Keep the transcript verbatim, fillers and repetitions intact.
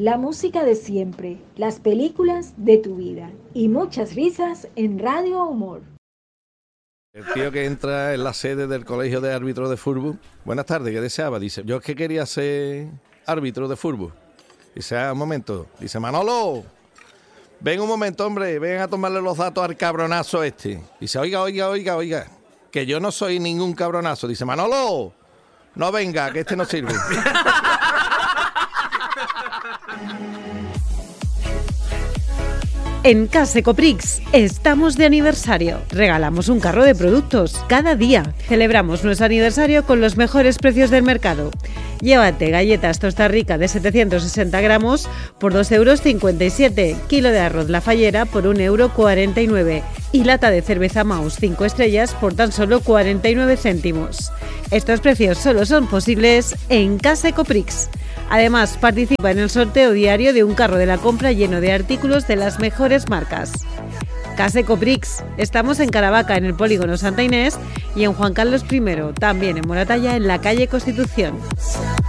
la música de siempre, las películas de tu vida y muchas risas en Radio Humor. El tío que entra en la sede del Colegio de Árbitros de Fútbol. Buenas tardes, ¿qué deseaba? Dice, yo es que quería ser árbitro de fútbol. Dice, ah, un momento. Dice, Manolo, ven un momento, hombre, ven a tomarle los datos al cabronazo este. Dice, oiga, oiga, oiga, oiga, que yo no soy ningún cabronazo. Dice, Manolo, no venga, que este no sirve. En Case Coprix estamos de aniversario. Regalamos un carro de productos cada día. Celebramos nuestro aniversario con los mejores precios del mercado. Llévate galletas Tosta Rica de setecientos sesenta gramos por dos euros cincuenta y siete, kilo de arroz La Fallera por un euro cuarenta y nueve y lata de cerveza Maus cinco estrellas por tan solo cuarenta y nueve céntimos. Estos precios solo son posibles en Case Coprix. Además, participa en el sorteo diario de un carro de la compra lleno de artículos de las mejores marcas. Case Coprix. Estamos en Caravaca, en el Polígono Santa Inés, y en Juan Carlos primero, también en Moratalla, en la calle Constitución.